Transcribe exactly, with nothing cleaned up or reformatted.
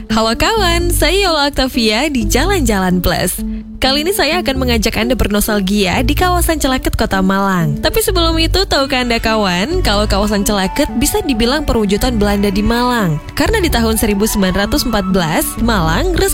Halo kawan, saya Yola Octavia di Jalan-Jalan Plus. Kali ini saya akan mengajak Anda bernostalgia di kawasan Celeket, Kota Malang. Tapi sebelum itu, tahukah Anda kawan, kalau kawasan Celeket bisa dibilang perwujudan Belanda di Malang. Karena di tahun seribu sembilan ratus empat belas, Malang resmi